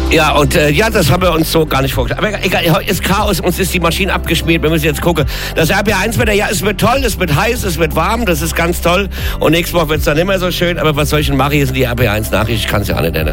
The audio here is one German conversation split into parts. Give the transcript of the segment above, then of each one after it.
Ja, und das haben wir uns so gar nicht vorgestellt. Aber egal, ist Chaos, uns ist die Maschine abgeschmiert, wir müssen jetzt gucken. Das RPR1-Wetter, ja, es wird toll, es wird heiß, es wird warm, das ist ganz toll. Und nächste Woche wird es dann immer so schön, aber was soll ich denn machen? Hier sind die RPR1-Nachrichten, ich kann es ja auch nicht ändern.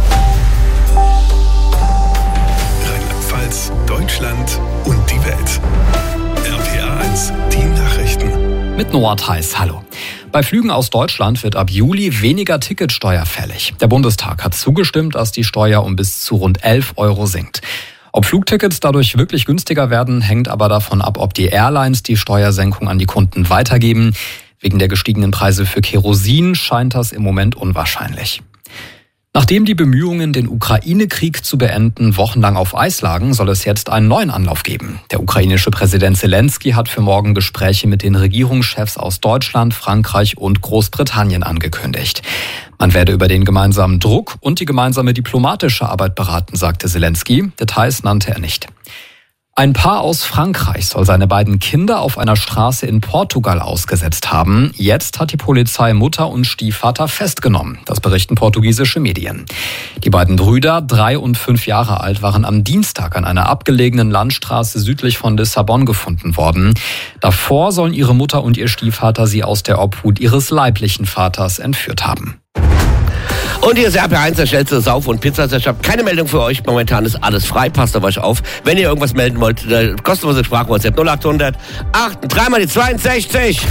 Rheinland-Pfalz, Deutschland und die Welt. RPR1, die Nachrichten. Mit Noah Theis, hallo. Bei Flügen aus Deutschland wird ab Juli weniger Ticketsteuer fällig. Der Bundestag hat zugestimmt, dass die Steuer um bis zu rund 11 € sinkt. Ob Flugtickets dadurch wirklich günstiger werden, hängt aber davon ab, ob die Airlines die Steuersenkung an die Kunden weitergeben. Wegen der gestiegenen Preise für Kerosin scheint das im Moment unwahrscheinlich. Nachdem die Bemühungen, den Ukraine-Krieg zu beenden, wochenlang auf Eis lagen, soll es jetzt einen neuen Anlauf geben. Der ukrainische Präsident Zelensky hat für morgen Gespräche mit den Regierungschefs aus Deutschland, Frankreich und Großbritannien angekündigt. Man werde über den gemeinsamen Druck und die gemeinsame diplomatische Arbeit beraten, sagte Zelensky. Details nannte er nicht. Ein Paar aus Frankreich soll seine beiden Kinder auf einer Straße in Portugal ausgesetzt haben. Jetzt hat die Polizei Mutter und Stiefvater festgenommen. Das berichten portugiesische Medien. Die beiden Brüder, 3 und 5 Jahre alt, waren am Dienstag an einer abgelegenen Landstraße südlich von Lissabon gefunden worden. Davor sollen ihre Mutter und ihr Stiefvater sie aus der Obhut ihres leiblichen Vaters entführt haben. Und hier ist RPR1, der schnellste Sauf- und Pizzasershop. Keine Meldung für euch. Momentan ist alles frei. Passt auf euch auf. Wenn ihr irgendwas melden wollt, kostenlose Sprach-WhatsApp 0800 3 mal die 62.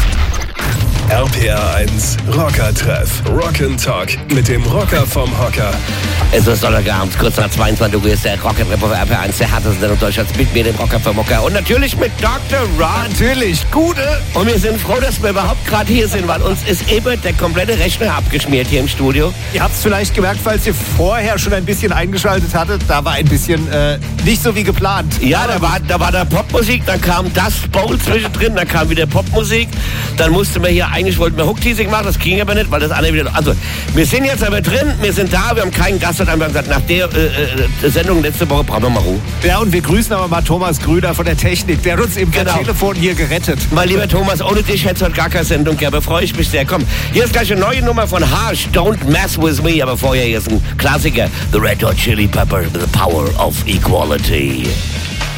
RPR1 Rocker-Treff. Rock'n'Talk mit dem Rocker vom Hocker. Es ist Donnerstagabend, kurz nach 22 Uhr ist der Rock'n'Rap auf RPR1, der härteste Sendung Deutschlands, mit mir, dem Rocker vom Hocker. Und natürlich mit Dr. Ron. Natürlich, Gute. Und wir sind froh, dass wir überhaupt gerade hier sind, weil uns ist eben der komplette Rechner abgeschmiert hier im Studio. Ihr habt es vielleicht gemerkt, falls ihr vorher schon ein bisschen eingeschaltet hattet, da war ein bisschen nicht so wie geplant. Ja, da war da Popmusik, dann kam Dust Bowl zwischendrin, dann kam wieder Popmusik. Dann mussten wir hier, eigentlich wollten wir Hook-Teasing machen, das ging aber nicht, weil das andere wieder... Also, wir sind jetzt aber drin, wir sind da, wir haben keinen Gast, und haben gesagt, nach der Sendung letzte Woche brauchen wir mal Ruhe. Ja, und wir grüßen aber mal Thomas Grüder von der Technik, der hat uns eben per Telefon hier gerettet. Mein lieber Thomas, ohne dich hätte es heute gar keine Sendung gegeben, aber freue ich mich sehr. Komm, hier ist gleich eine neue Nummer von Harsh, Don't Mess With Me, aber vorher hier ist ein Klassiker, The Red Hot Chili Peppers, The Power of Equality.